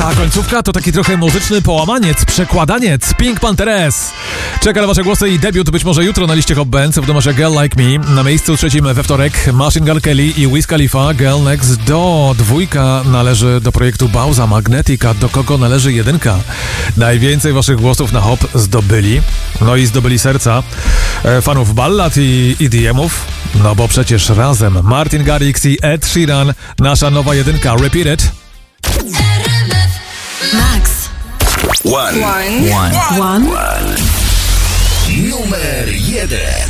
A końcówka to taki trochę muzyczny połamaniec, przekładaniec. Pink Panthers czeka na wasze głosy i debiut być może jutro na liście Hot Bands w numerze Girl Like Me. Na miejscu trzecim we wtorek Machine Gun Kelly i Wiz Khalifa, Girl Next Door. Dwójka należy do projektu Bauza Magnetica, do kogo należy jedynka. Najwięcej waszych głosów na Hop zdobyli, no i zdobyli serca fanów ballad i EDM-ów, no bo przecież razem Martin Garrix i Ed Sheeran, nasza nowa jedynka, Repeat It. Max. One. One. Numer 1.